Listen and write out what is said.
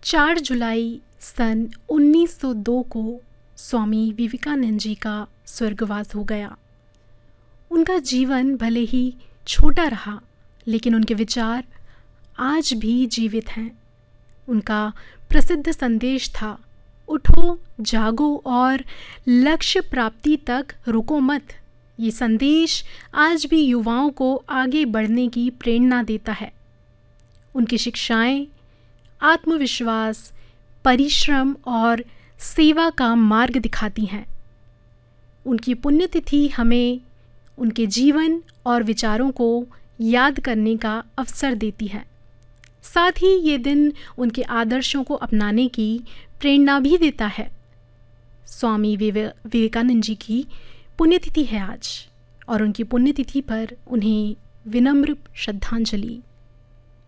4 जुलाई सन 1902 को स्वामी विवेकानंद जी का स्वर्गवास हो गया। उनका जीवन भले ही छोटा रहा, लेकिन उनके विचार आज भी जीवित हैं। उनका प्रसिद्ध संदेश था, उठो, जागो और लक्ष्य प्राप्ति तक रुको मत। ये संदेश आज भी युवाओं को आगे बढ़ने की प्रेरणा देता है। उनकी शिक्षाएं आत्मविश्वास, परिश्रम और सेवा का मार्ग दिखाती हैं। उनकी पुण्यतिथि हमें उनके जीवन और विचारों को याद करने का अवसर देती है। साथ ही ये दिन उनके आदर्शों को अपनाने की प्रेरणा भी देता है। स्वामी विवेकानंद जी की पुण्यतिथि है आज, और उनकी पुण्यतिथि पर उन्हें विनम्र श्रद्धांजलि।